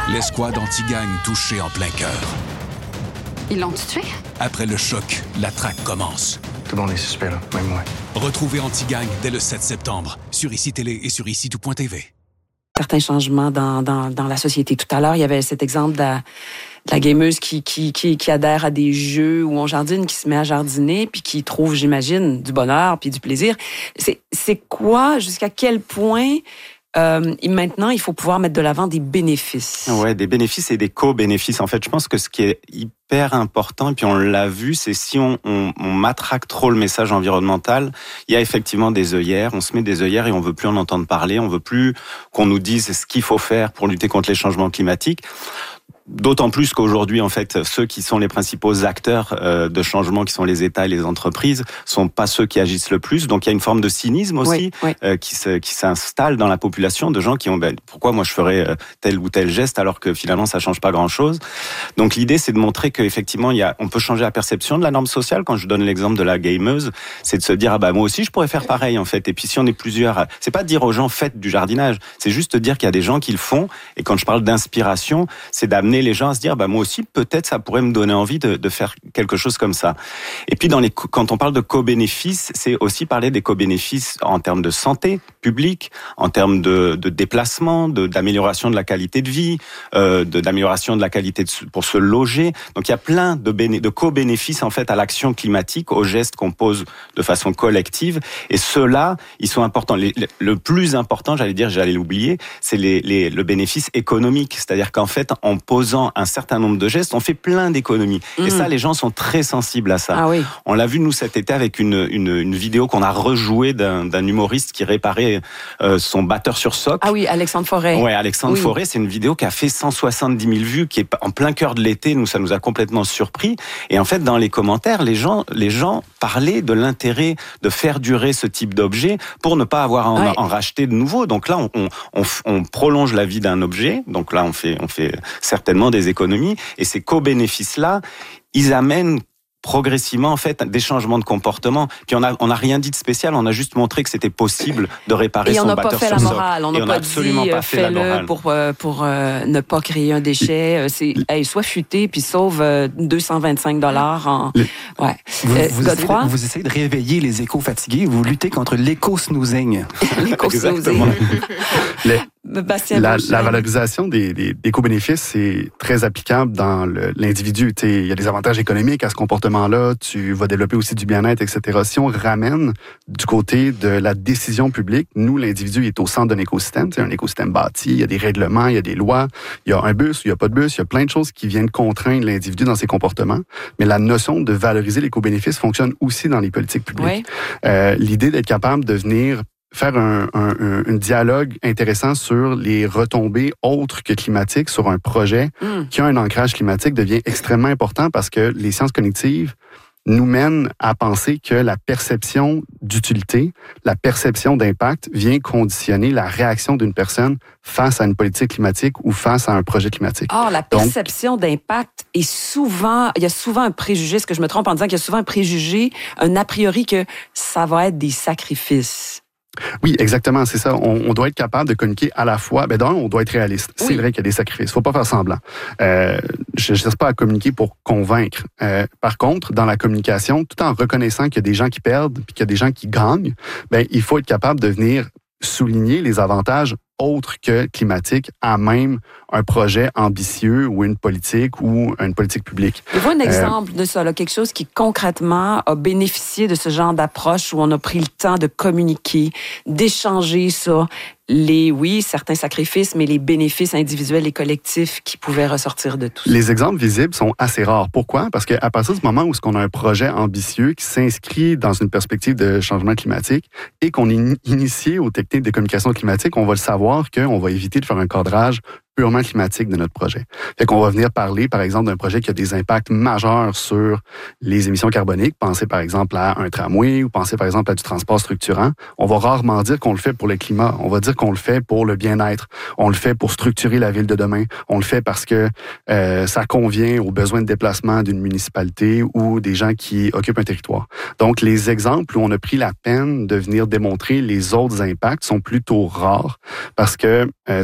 L'escouade anti-gang touchée en plein cœur. Ils l'ont tué? Après le choc, la traque commence. Tout le monde est suspect, là, même moi. Retrouvez Anti-Gang dès le 7 septembre sur ICI Télé et sur ICI-tout.tv. Certains changements dans la société. Tout à l'heure, il y avait cet exemple de la gameuse qui adhère à des jeux où on jardine, qui se met à jardiner, puis qui trouve, j'imagine, du bonheur puis du plaisir. C'est quoi, jusqu'à quel point... maintenant, il faut pouvoir mettre de l'avant des bénéfices. Ouais, des bénéfices et des co-bénéfices. En fait, je pense que ce qui est hyper important, et puis on l'a vu, c'est si on matraque trop le message environnemental, il y a effectivement des œillères, on se met des œillères et on veut plus en entendre parler, on veut plus qu'on nous dise ce qu'il faut faire pour lutter contre les changements climatiques. D'autant plus qu'aujourd'hui, en fait, ceux qui sont les principaux acteurs de changement, qui sont les États et les entreprises, sont pas ceux qui agissent le plus. Donc, il y a une forme de cynisme aussi qui s'installe dans la population, de gens qui ont pourquoi moi je ferais tel ou tel geste alors que finalement ça change pas grand-chose. Donc, l'idée c'est de montrer qu'effectivement on peut changer la perception de la norme sociale. Quand je donne l'exemple de la gameuse, c'est de se dire moi aussi je pourrais faire pareil en fait. Et puis si on est plusieurs, c'est pas de dire aux gens faites du jardinage, c'est juste de dire qu'il y a des gens qui le font. Et quand je parle d'inspiration, c'est d'amener les gens à se dire moi aussi peut-être ça pourrait me donner envie de faire quelque chose comme ça. Et puis quand on parle de co-bénéfices, c'est aussi parler des co-bénéfices en termes de santé publique, en termes de déplacement, d'amélioration de la qualité de vie, d'amélioration de la qualité pour se loger. Donc il y a plein de co-bénéfices en fait à l'action climatique, aux gestes qu'on pose de façon collective. Et ceux-là, ils sont importants. Le plus important, j'allais l'oublier, c'est le bénéfice économique. C'est-à-dire qu'en fait, en posant un certain nombre de gestes, on fait plein d'économies. Et ça, les gens sont très sensibles à ça. Ah oui. On l'a vu, nous, cet été, avec une vidéo qu'on a rejouée d'un humoriste qui réparait son batteur sur socle. Ah oui, Alexandre Forêt. Ouais, Alexandre Forêt, c'est une vidéo qui a fait 170 000 vues, qui est en plein cœur de l'été. Nous, ça nous a complètement surpris. Et en fait, dans les commentaires, les gens parlaient de l'intérêt de faire durer ce type d'objet pour ne pas avoir à en racheter de nouveaux. Donc là, on prolonge la vie d'un objet. Donc là, on fait certainement des économies. Et ces co-bénéfices-là, ils amènent progressivement en fait des changements de comportement. Puis on a rien dit de spécial, on a juste montré que c'était possible de réparer son batteur sur socle. Et on n'a pas fait la morale, on n'a pas dit fais-le pour ne pas créer un déchet. C'est sois futé puis sauve $225 en. Vous essayez de réveiller les éco-fatigués, vous luttez contre l'éco-snoozing. L'éco-snoozing. La valorisation des éco-bénéfices, c'est très applicable dans l'individu. Il y a des avantages économiques à ce comportement-là, tu vas développer aussi du bien-être, etc. Si on ramène du côté de la décision publique, nous, l'individu est au centre d'un écosystème. C'est un écosystème bâti, il y a des règlements, il y a des lois, il y a un bus ou il n'y a pas de bus, il y a plein de choses qui viennent contraindre l'individu dans ses comportements. Mais la notion de valoriser l'éco-bénéfice fonctionne aussi dans les politiques publiques. L'idée d'être capable de venir faire un dialogue intéressant sur les retombées autres que climatiques sur un projet qui a un ancrage climatique devient extrêmement important parce que les sciences cognitives nous mènent à penser que la perception d'utilité, la perception d'impact vient conditionner la réaction d'une personne face à une politique climatique ou face à un projet climatique. Or, la perception d'impact est souvent, il y a souvent un préjugé, est-ce que je me trompe en disant qu'il y a souvent un préjugé, un a priori que ça va être des sacrifices? Oui, exactement, c'est ça. On doit être capable de communiquer à la fois. On doit être réaliste. C'est vrai qu'il y a des sacrifices. Faut pas faire semblant. Je ne cherche pas à communiquer pour convaincre. Par contre, dans la communication, tout en reconnaissant qu'il y a des gens qui perdent puis qu'il y a des gens qui gagnent, il faut être capable de venir souligner les avantages autres que climatiques à même un projet ambitieux ou une politique publique. Je vois un exemple de ça, quelque chose qui concrètement a bénéficié de ce genre d'approche où on a pris le temps de communiquer, d'échanger sur certains sacrifices, mais les bénéfices individuels et collectifs qui pouvaient ressortir de tout ça. Les exemples visibles sont assez rares. Pourquoi? Parce qu'à partir du moment où on a un projet ambitieux qui s'inscrit dans une perspective de changement climatique et qu'on est initié aux techniques de communication climatique, on va le savoir qu'on va éviter de faire un cadrage purement climatique de notre projet. Fait qu'on va venir parler, par exemple, d'un projet qui a des impacts majeurs sur les émissions carboniques. Pensez, par exemple, à un tramway ou pensez, par exemple, à du transport structurant. On va rarement dire qu'on le fait pour le climat. On va dire qu'on le fait pour le bien-être. On le fait pour structurer la ville de demain. On le fait parce que ça convient aux besoins de déplacement d'une municipalité ou des gens qui occupent un territoire. Donc, les exemples où on a pris la peine de venir démontrer les autres impacts sont plutôt rares parce que